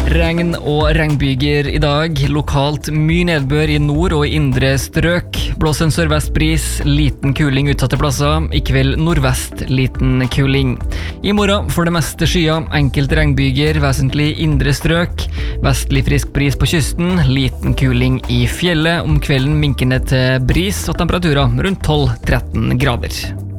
Regn og regnbyger I dag, lokalt mye nedbør I nord og I indre strøk. Blåser en sørvestbris, liten kuling utsatte plasser. I kveld nordvest, liten kuling. I morgen for det meste skyer, enkelte regnbyger, vesentlig indre strøk. Vestlig frisk bris på kysten, liten kuling I fjellet. Om kvelden minkende til bris og temperaturer rundt 12-13 grader.